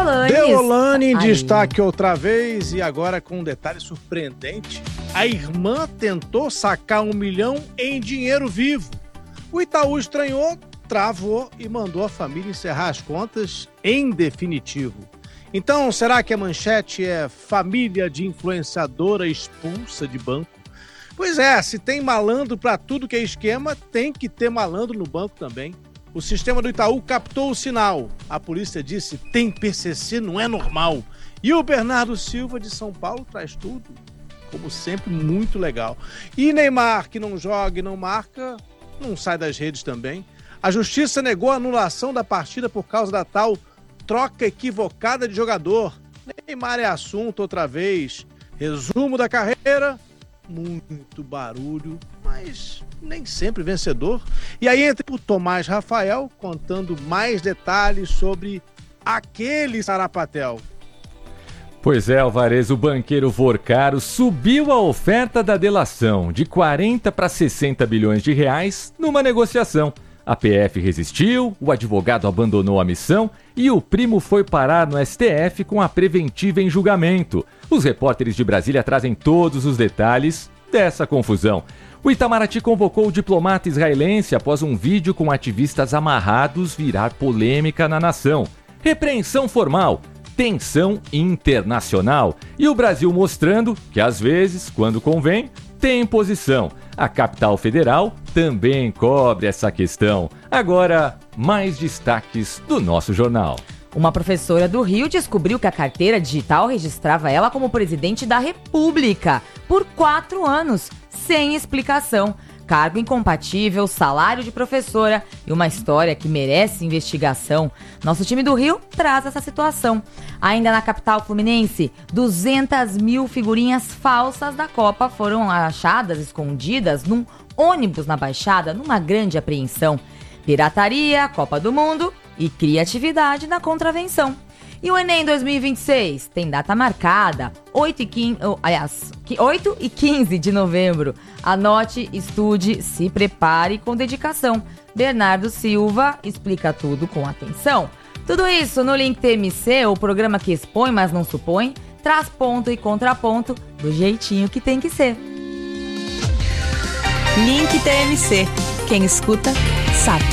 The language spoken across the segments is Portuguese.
Deolane em destaque outra vez e agora com um detalhe surpreendente. A irmã tentou sacar 1 milhão em dinheiro vivo. O Itaú estranhou, travou e mandou a família encerrar as contas em definitivo. Então, será que a manchete é família de influenciadora expulsa de banco? Pois é, se tem malandro para tudo que é esquema, tem que ter malandro no banco também. O sistema do Itaú captou o sinal. A polícia disse, tem PCC, não é normal. E o Bernardo Silva de São Paulo traz tudo, como sempre, muito legal. E Neymar, que não joga e não marca, não sai das redes também. A justiça negou a anulação da partida por causa da tal troca equivocada de jogador. Neymar é assunto outra vez. Resumo da carreira, muito barulho, mas nem sempre vencedor. E aí entra o Tomás Rafael contando mais detalhes sobre aquele sarapatel. Pois é, Alvarez, o banqueiro Vorcaro subiu a oferta da delação de 40 para 60 bilhões de reais numa negociação. A PF resistiu, o advogado abandonou a missão e o primo foi parar no STF com a preventiva em julgamento. Os repórteres de Brasília trazem todos os detalhes dessa confusão. O Itamaraty convocou o diplomata israelense após um vídeo com ativistas amarrados virar polêmica na nação. Repreensão formal, tensão internacional e o Brasil mostrando que, às vezes, quando convém, tem posição. A capital federal também cobre essa questão. Agora, mais destaques do nosso jornal. Uma professora do Rio descobriu que a carteira digital registrava ela como presidente da República por 4 anos, sem explicação. Cargo incompatível, salário de professora e uma história que merece investigação. Nosso time do Rio traz essa situação. Ainda na capital fluminense, 200 mil figurinhas falsas da Copa foram achadas escondidas num ônibus na Baixada, numa grande apreensão. Pirataria, Copa do Mundo e criatividade na contravenção. E o Enem 2026 tem data marcada, 8 e 15 de novembro. Anote, estude, se prepare com dedicação. Bernardo Silva explica tudo com atenção. Tudo isso no Link TMC, o programa que expõe, mas não supõe, traz ponto e contraponto do jeitinho que tem que ser. Link TMC. Quem escuta, sabe.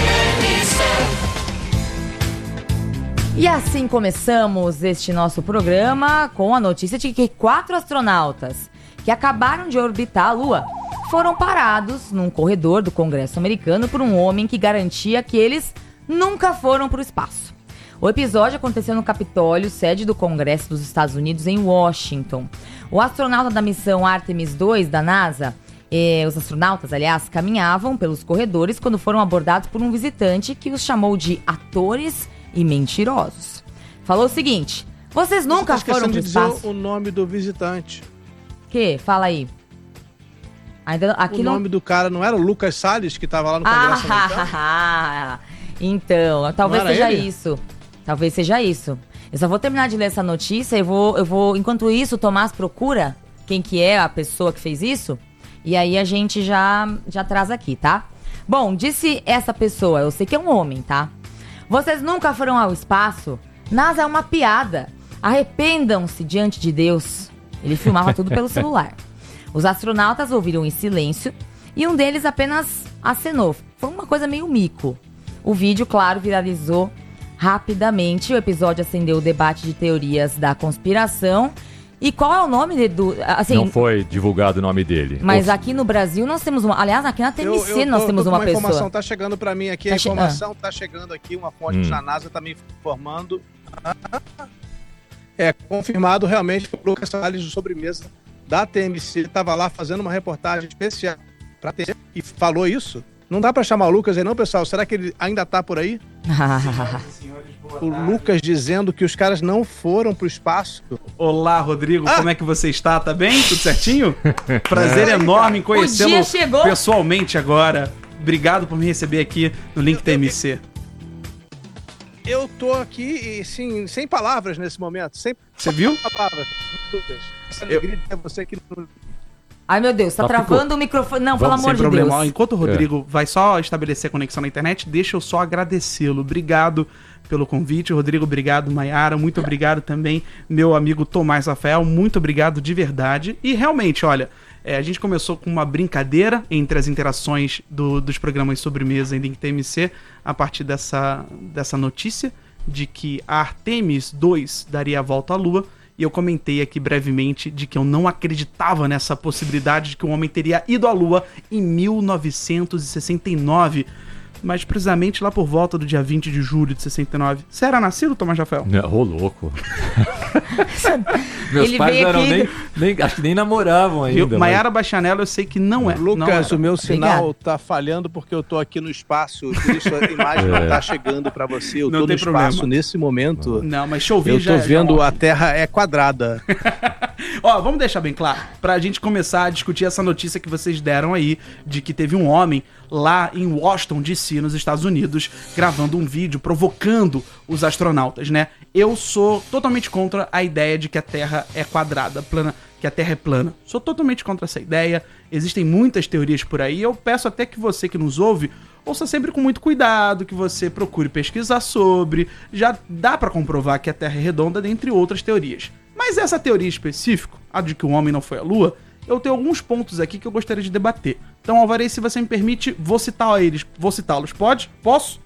E assim começamos este nosso programa com a notícia de que 4 astronautas que acabaram de orbitar a Lua foram parados num corredor do Congresso americano por um homem que garantia que eles nunca foram para o espaço. O episódio aconteceu no Capitólio, sede do Congresso dos Estados Unidos, em Washington. O astronauta da missão Artemis 2 da NASA, os astronautas, aliás, caminhavam pelos corredores quando foram abordados por um visitante que os chamou de atores e mentirosos. Falou o seguinte: vocês nunca foram pro espaço? Dizer o nome do visitante. Que? Fala aí. Ainda, aqui o nome do cara não era o Lucas Salles, que estava lá no Congresso americano? Então, talvez seja isso. Talvez seja isso. Eu só vou terminar de ler essa notícia. Eu vou, enquanto isso, o Tomás procura quem que é a pessoa que fez isso. E aí a gente já traz aqui, tá? Bom, disse essa pessoa, eu sei que é um homem, tá? Vocês nunca foram ao espaço? NASA é uma piada. Arrependam-se diante de Deus. Ele filmava tudo pelo celular. Os astronautas ouviram em silêncio e um deles apenas acenou. Foi uma coisa meio mico. O vídeo, claro, viralizou rapidamente. O episódio acendeu o debate de teorias da conspiração. E qual é o nome do... Assim, não foi divulgado o nome dele. Mas aqui no Brasil nós temos uma... Aliás, aqui na TMC nós temos uma pessoa. A informação tá chegando para mim aqui. A informação tá chegando aqui. Uma fonte da NASA tá me informando. É confirmado realmente que o Lucas Salles de sobremesa da TMC estava lá fazendo uma reportagem especial para TMC e falou isso. Não dá para chamar o Lucas aí não, pessoal? Será que ele ainda tá por aí? O Lucas dizendo que os caras não foram pro espaço. Olá, Rodrigo, como é que você está? Tá bem? Tudo certinho? Prazer enorme em conhecê-lo pessoalmente agora. Obrigado por me receber aqui no Link TMC. Eu tô aqui, sim, sem palavras nesse momento. Sem Você viu? Palavras. Lucas, essa alegria de ter você aqui no... Ai, meu Deus, tá travando o microfone. Não, pelo amor de problema. Deus. Enquanto o Rodrigo vai só estabelecer a conexão na internet, deixa eu só agradecê-lo. Obrigado pelo convite, Rodrigo. Obrigado, Maiara. Muito obrigado também, meu amigo Tomás Rafael. Muito obrigado de verdade. E realmente, olha, a gente começou com uma brincadeira entre as interações dos programas Sobremesa e Link TMC a partir dessa notícia de que a Artemis 2 daria a volta à Lua. E eu comentei aqui brevemente de que eu não acreditava nessa possibilidade de que um homem teria ido à Lua em 1969. Mas precisamente lá por volta do dia 20 de julho de 69. Você era nascido, Tomás Rafael? Ô, louco. Meus pais eram acho que nem namoravam ainda. Maiara Bastianello eu sei que não é. Lucas, o meu sinal tá falhando porque eu tô aqui no espaço, por isso a imagem não tá chegando pra você. Eu tô no espaço nesse momento. Não, mas chover eu tô vendo a Terra é quadrada. Ó, vamos deixar bem claro, pra gente começar a discutir essa notícia que vocês deram aí, de que teve um homem lá em Washington, D.C., nos Estados Unidos, gravando um vídeo provocando os astronautas, né? Eu sou totalmente contra a ideia de que a Terra é quadrada, plana, que a Terra é plana. Sou totalmente contra essa ideia. Existem muitas teorias por aí. Eu peço até que você que nos ouve ouça sempre com muito cuidado, que você procure pesquisar sobre. Já dá pra comprovar que a Terra é redonda, dentre outras teorias. Mas essa teoria específica, a de que o homem não foi à Lua, eu tenho alguns pontos aqui que eu gostaria de debater. Então, Alvarez, se você me permite, vou citá-los. Pode? Posso?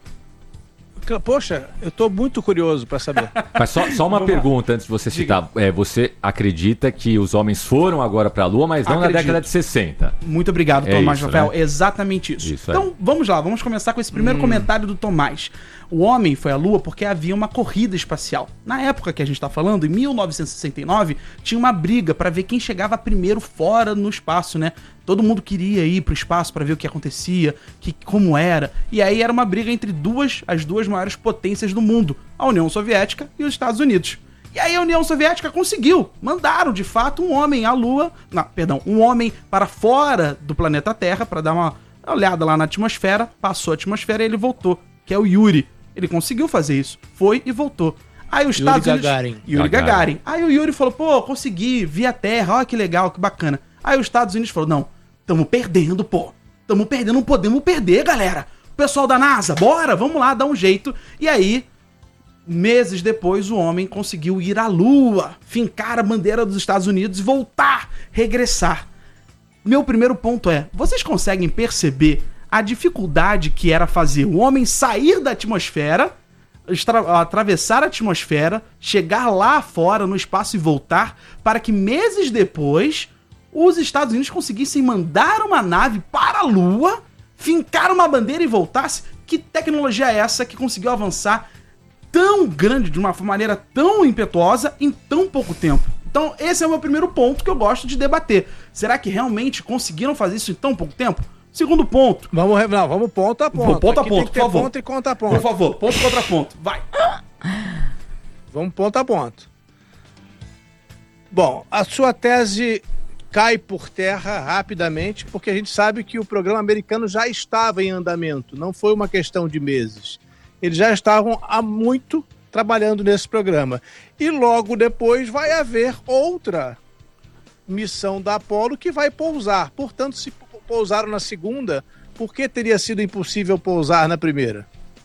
Poxa, eu tô muito curioso pra saber. Mas só uma pergunta antes de você citar. Você acredita que os homens foram agora pra Lua, mas não na década de 60? Muito obrigado, Tomás Rafael. Né? Exatamente isso. Então, vamos lá. Vamos começar com esse primeiro comentário do Tomás. O homem foi à Lua porque havia uma corrida espacial. Na época que a gente está falando, em 1969, tinha uma briga para ver quem chegava primeiro fora no espaço, né? Todo mundo queria ir pro espaço para ver o que acontecia, como era. E aí era uma briga entre as duas maiores potências do mundo, a União Soviética e os Estados Unidos. E aí a União Soviética conseguiu. Mandaram, de fato, um homem à Lua... um homem para fora do planeta Terra para dar uma olhada lá na atmosfera. Passou a atmosfera e ele voltou, que é o Yuri. Ele conseguiu fazer isso. Foi e voltou. Aí os Estados Unidos... Yuri Gagarin. Aí o Yuri falou, pô, consegui, vi a Terra, olha que legal, que bacana. Aí os Estados Unidos falou, não, tamo perdendo, pô. Tamo perdendo, não podemos perder, galera. O pessoal da NASA, bora, vamos lá, dar um jeito. E aí, meses depois, o homem conseguiu ir à Lua, fincar a bandeira dos Estados Unidos e voltar, regressar. Meu primeiro ponto é, vocês conseguem perceber a dificuldade que era fazer o homem sair da atmosfera, atravessar a atmosfera, chegar lá fora no espaço e voltar, para que meses depois os Estados Unidos conseguissem mandar uma nave para a Lua, fincar uma bandeira e voltasse? Que tecnologia é essa que conseguiu avançar tão grande, de uma maneira tão impetuosa, em tão pouco tempo? Então esse é o meu primeiro ponto que eu gosto de debater. Será que realmente conseguiram fazer isso em tão pouco tempo? Segundo ponto. Vamos ponto a ponto. Ponto a ponto, por favor. Ponto e conta a ponto. Por favor, ponto e contraponto. Vai. Vamos ponto a ponto. Bom, a sua tese cai por terra rapidamente, porque a gente sabe que o programa americano já estava em andamento. Não foi uma questão de meses. Eles já estavam há muito trabalhando nesse programa. E logo depois vai haver outra missão da Apollo que vai pousar. Portanto, se pousaram na segunda, por que teria sido impossível pousar na primeira?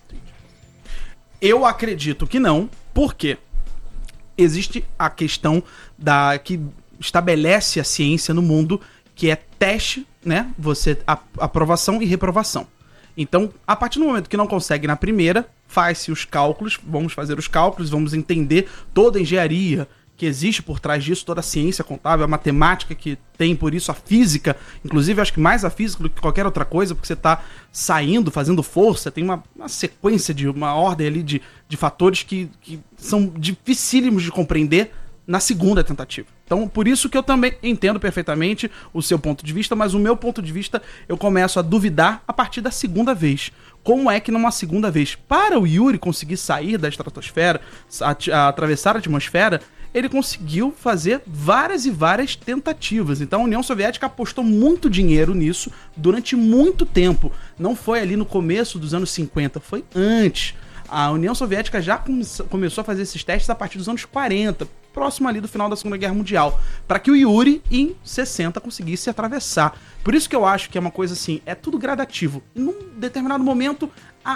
Eu acredito que não, porque existe a questão que estabelece a ciência no mundo, que é teste, né? Aprovação e reprovação. Então, a partir do momento que não consegue na primeira, faz-se os cálculos, vamos fazer os cálculos, vamos entender toda a engenharia que existe por trás disso, toda a ciência contábil, a matemática que tem, por isso a física, inclusive acho que mais a física do que qualquer outra coisa, porque você está saindo, fazendo força, tem uma sequência de uma ordem ali de fatores que são dificílimos de compreender na segunda tentativa. Então, por isso que eu também entendo perfeitamente o seu ponto de vista, mas o meu ponto de vista eu começo a duvidar a partir da segunda vez. Como é que numa segunda vez, para o Yuri conseguir sair da estratosfera, atravessar a atmosfera, ele conseguiu fazer várias e várias tentativas. Então a União Soviética apostou muito dinheiro nisso durante muito tempo. Não foi ali no começo dos anos 50, foi antes. A União Soviética já começou a fazer esses testes a partir dos anos 40. próximo ali do final da Segunda Guerra Mundial, para que o Yuri, em 60, conseguisse atravessar. Por isso que eu acho que é uma coisa assim, é tudo gradativo. Num determinado momento,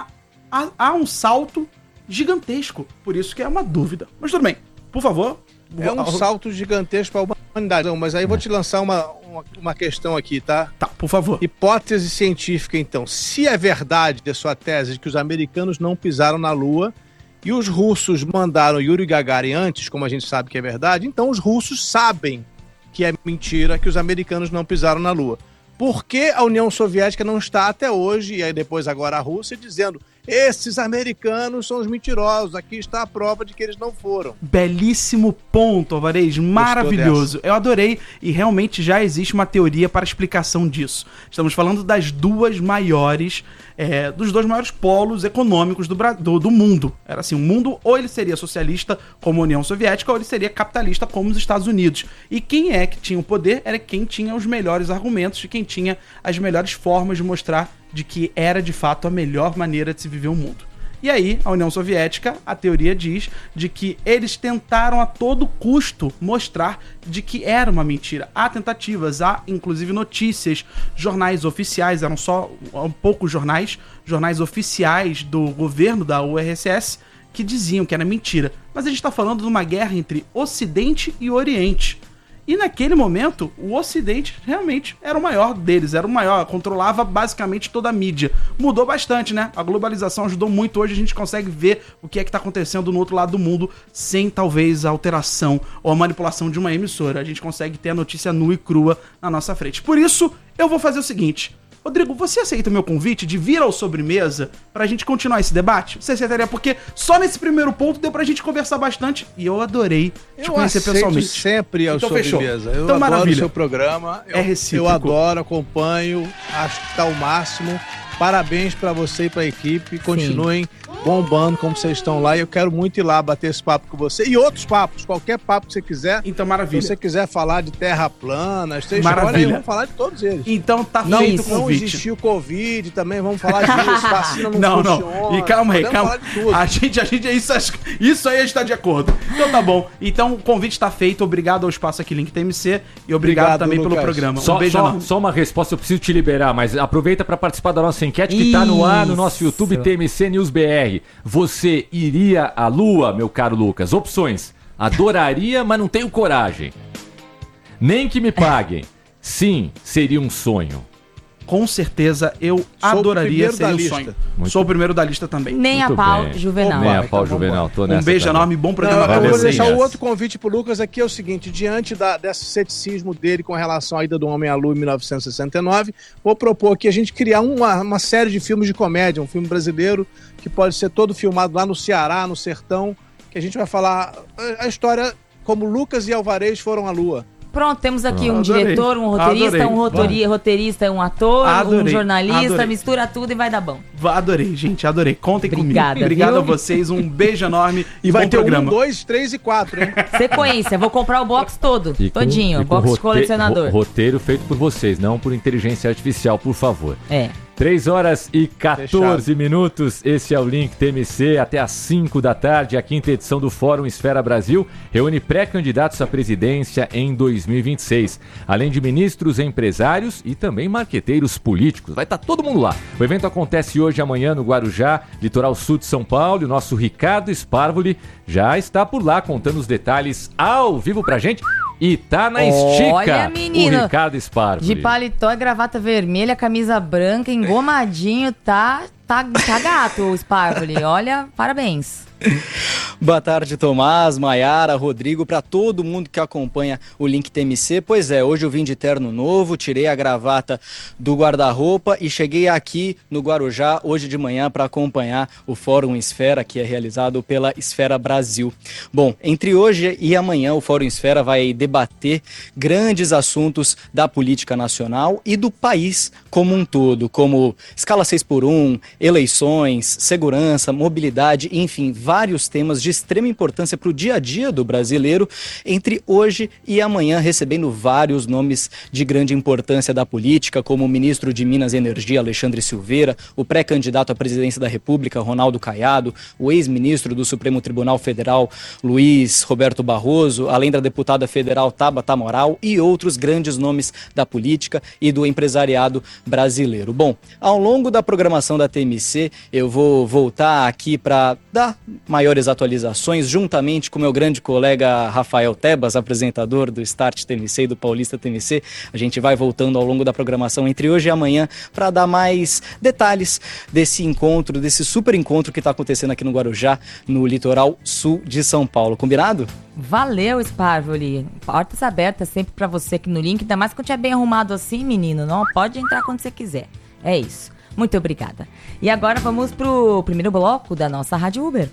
há um salto gigantesco. Por isso que é uma dúvida. Mas tudo bem, por favor. É um salto gigantesco para a humanidade. Não, mas aí vou te lançar uma questão aqui, tá? Tá, por favor. Hipótese científica, então. Se é verdade da sua tese de que os americanos não pisaram na Lua e os russos mandaram Yuri Gagarin antes, como a gente sabe que é verdade, então os russos sabem que é mentira que os americanos não pisaram na Lua. Por que a União Soviética não está até hoje, e aí depois agora a Rússia, dizendo: esses americanos são os mentirosos, aqui está a prova de que eles não foram? Belíssimo ponto, Alvarez, maravilhoso. Eu adorei, e realmente já existe uma teoria para explicação disso. Estamos falando das duas maiores, dos dois maiores polos econômicos do mundo. Era assim, o mundo ou ele seria socialista como a União Soviética, ou ele seria capitalista como os Estados Unidos. E quem é que tinha o poder era quem tinha os melhores argumentos, e quem tinha as melhores formas de mostrar de que era de fato a melhor maneira de se viver o mundo. E aí, a União Soviética, a teoria diz de que eles tentaram a todo custo mostrar de que era uma mentira. Há tentativas, há inclusive notícias, jornais oficiais, eram só poucos jornais oficiais do governo da URSS que diziam que era mentira. Mas a gente está falando de uma guerra entre Ocidente e Oriente. E naquele momento, o Ocidente realmente era o maior deles, era o maior, controlava basicamente toda a mídia. Mudou bastante, né? A globalização ajudou muito, hoje a gente consegue ver o que é que está acontecendo no outro lado do mundo, sem talvez a alteração ou a manipulação de uma emissora. A gente consegue ter a notícia nua e crua na nossa frente. Por isso, eu vou fazer o seguinte: Rodrigo, você aceita o meu convite de vir ao Sobremesa pra gente continuar esse debate? Você aceitaria? Porque só nesse primeiro ponto deu pra gente conversar bastante e eu adorei te conhecer pessoalmente. Sempre ao então, Sobremesa. Fechou. Eu então, adoro maravilha. o seu programa. É recíproco. Eu adoro, acompanho, acho que tá o máximo. Parabéns pra você e pra equipe. Continuem bombando como vocês estão lá. E eu quero muito ir lá bater esse papo com você. E outros papos, qualquer papo que você quiser. Então, maravilha. Se você quiser falar de terra plana, você escolhe aí, vamos falar de todos eles. Então tá feito o convite. Não existiu Covid também, vamos falar disso. Vacina não funciona. Não. E calma aí, calma. A gente isso aí a gente tá de acordo. Então tá bom. Então o convite tá feito. Obrigado ao espaço aqui, Link TMC. E obrigado também Lucas. Pelo programa. Um beijo. Só uma resposta, eu preciso te liberar, mas aproveita pra participar da nossa enquete que tá no ar no nosso YouTube TMC News BR. Você iria à Lua, meu caro Lucas? Opções: adoraria, mas não tenho coragem. Nem que me paguem. Sim, seria um sonho. Com certeza eu adoraria ser um sonho. Sou o primeiro da lista também. Nem a pau Juvenal. Nem a pau Juvenal. Tô nessa um beijo enorme, bom programa pra você. Eu vou deixar o outro convite pro Lucas aqui, é o seguinte: diante desse ceticismo dele com relação à ida do homem à Lua em 1969, vou propor aqui a gente criar uma série de filmes de comédia, um filme brasileiro que pode ser todo filmado lá no Ceará, no sertão, que a gente vai falar a história como Lucas e Alvarez foram à Lua. Pronto, temos aqui um diretor, um roteirista, um ator, um jornalista, mistura tudo e vai dar bom. Adorei, gente, adorei. Contem comigo. Obrigado a vocês, um beijo enorme e vai ter programa. 1, 2, 3 e 4, hein? Sequência, vou comprar o box todo, todinho, box de colecionador. Roteiro feito por vocês, não por inteligência artificial, por favor. 3 horas e 14 minutos, esse é o Link TMC, até às 5 da tarde, a 5ª edição do Fórum Esfera Brasil reúne pré-candidatos à presidência em 2026, além de ministros, empresários e também marqueteiros políticos, vai estar todo mundo lá. O evento acontece hoje e amanhã no Guarujá, litoral sul de São Paulo, e o nosso Ricardo Sparvoli já está por lá contando os detalhes ao vivo pra gente. E tá na estica. Olha, menino, o Ricardo Sparvoli. De paletó e gravata vermelha, camisa branca, engomadinho, tá gato o Sparvoli. Olha, parabéns. Boa tarde, Tomás, Maiara, Rodrigo, para todo mundo que acompanha o Link TMC. Pois é, hoje eu vim de terno novo, tirei a gravata do guarda-roupa e cheguei aqui no Guarujá hoje de manhã para acompanhar o Fórum Esfera, que é realizado pela Esfera Brasil. Bom, entre hoje e amanhã o Fórum Esfera vai debater grandes assuntos da política nacional e do país como um todo, como escala 6x1, eleições, segurança, mobilidade, enfim, vários temas de extrema importância para o dia a dia do brasileiro, entre hoje e amanhã, recebendo vários nomes de grande importância da política, como o ministro de Minas e Energia, Alexandre Silveira, o pré-candidato à presidência da República, Ronaldo Caiado, o ex-ministro do Supremo Tribunal Federal, Luiz Roberto Barroso, além da deputada federal Tabata Amaral e outros grandes nomes da política e do empresariado brasileiro. Bom, ao longo da programação da TMC, eu vou voltar aqui para dar maiores atualizações, juntamente com meu grande colega Rafael Tebas, apresentador do Start TMC e do Paulista TMC. A gente vai voltando ao longo da programação entre hoje e amanhã para dar mais detalhes desse encontro, desse super encontro que está acontecendo aqui no Guarujá, no litoral sul de São Paulo. Combinado? Valeu, Sparvoli. Portas abertas sempre pra você aqui no link, ainda mais quando tiver bem arrumado assim, menino. Não pode entrar quando você quiser. É isso. Muito obrigada. E agora vamos pro primeiro bloco da nossa Rádio Uber.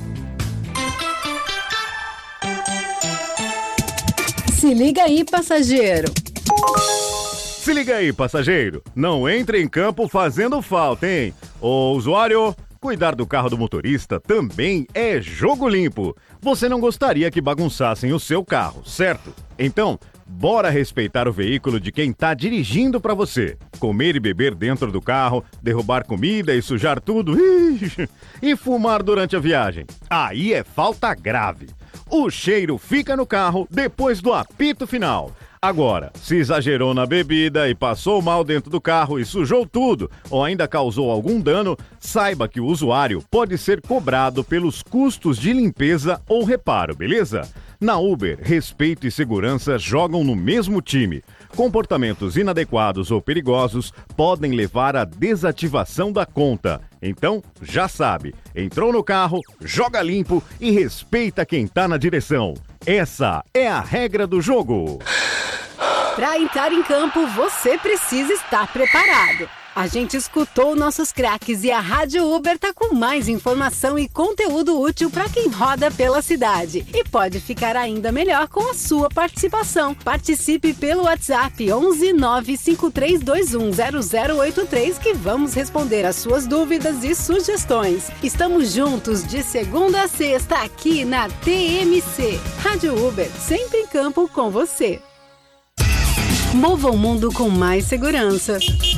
Se liga aí, passageiro. Se liga aí, passageiro. Não entre em campo fazendo falta, hein? Ô, usuário, cuidar do carro do motorista também é jogo limpo. Você não gostaria que bagunçassem o seu carro, certo? Então, bora respeitar o veículo de quem tá dirigindo pra você. Comer e beber dentro do carro, derrubar comida e sujar tudo. E fumar durante a viagem. Aí é falta grave. O cheiro fica no carro depois do apito final. Agora, se exagerou na bebida e passou mal dentro do carro e sujou tudo, ou ainda causou algum dano, saiba que o usuário pode ser cobrado pelos custos de limpeza ou reparo, beleza? Na Uber, respeito e segurança jogam no mesmo time. Comportamentos inadequados ou perigosos podem levar à desativação da conta. Então, já sabe, entrou no carro, joga limpo e respeita quem tá na direção. Essa é a regra do jogo. Para entrar em campo, você precisa estar preparado. A gente escutou nossos craques e a Rádio Uber tá com mais informação e conteúdo útil para quem roda pela cidade. E pode ficar ainda melhor com a sua participação. Participe pelo WhatsApp 11 95321 0083 que vamos responder as suas dúvidas e sugestões. Estamos juntos de segunda a sexta aqui na TMC. Rádio Uber, sempre em campo com você. Mova o mundo com mais segurança.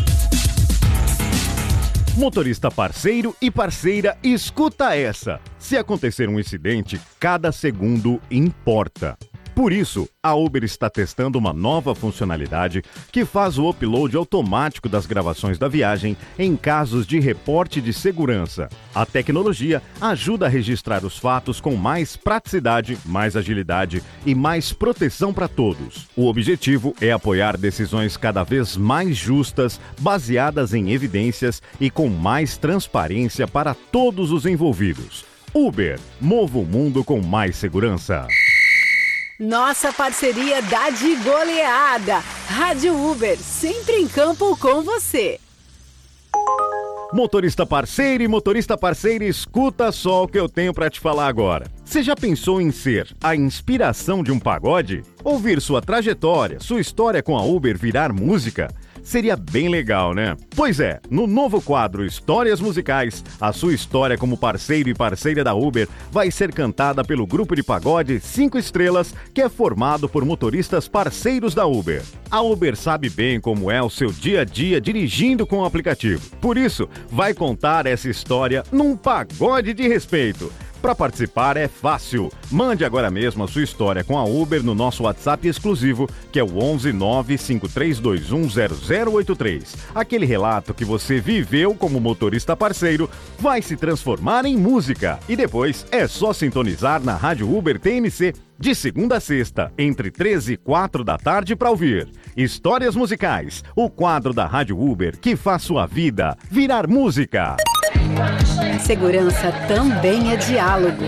Motorista parceiro e parceira, escuta essa. Se acontecer um incidente, cada segundo importa. Por isso, a Uber está testando uma nova funcionalidade que faz o upload automático das gravações da viagem em casos de reporte de segurança. A tecnologia ajuda a registrar os fatos com mais praticidade, mais agilidade e mais proteção para todos. O objetivo é apoiar decisões cada vez mais justas, baseadas em evidências e com mais transparência para todos os envolvidos. Uber, mova o mundo com mais segurança. Nossa parceria dá de goleada. Rádio Uber, sempre em campo com você. Motorista parceiro e motorista parceira, escuta só o que eu tenho para te falar agora. Você já pensou em ser a inspiração de um pagode? Ouvir sua trajetória, sua história com a Uber virar música? Seria bem legal, né? Pois é, no novo quadro Histórias Musicais, a sua história como parceiro e parceira da Uber vai ser cantada pelo grupo de pagode 5 estrelas, que é formado por motoristas parceiros da Uber. A Uber sabe bem como é o seu dia a dia dirigindo com o aplicativo. Por isso, vai contar essa história num pagode de respeito. Para participar é fácil. Mande agora mesmo a sua história com a Uber no nosso WhatsApp exclusivo, que é o 11 95321 0083. Aquele relato que você viveu como motorista parceiro vai se transformar em música. E depois é só sintonizar na Rádio Uber TMC de segunda a sexta, entre 13 e 4 da tarde para ouvir. Histórias Musicais, o quadro da Rádio Uber que faz sua vida virar música. Segurança também é diálogo.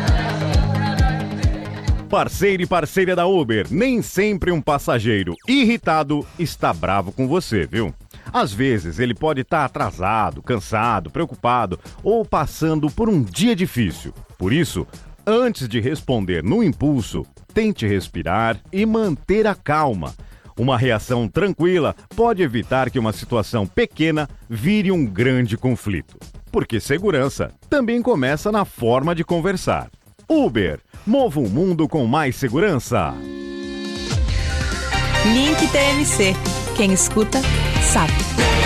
Parceiro e parceira da Uber, nem sempre um passageiro irritado está bravo com você, viu? Às vezes ele pode estar atrasado, cansado, preocupado ou passando por um dia difícil. Por isso, antes de responder no impulso, tente respirar e manter a calma. Uma reação tranquila pode evitar que uma situação pequena vire um grande conflito. Porque segurança também começa na forma de conversar. Uber, mova o mundo com mais segurança. Link TMC. Quem escuta, sabe.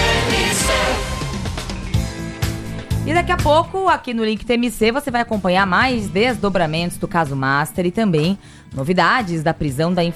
E daqui a pouco, aqui no Link TMC, você vai acompanhar mais desdobramentos do caso Master e também novidades da prisão da